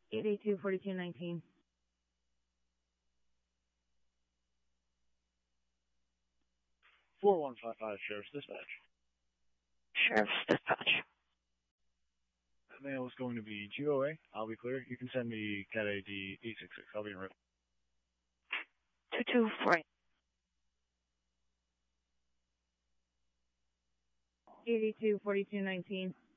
882-4219. Sheriff's Dispatch. Sheriff's Dispatch. Mail is going to be GOA. I'll be clear. You can send me Cat ID 866. I'll be in route. 224. 882-4219.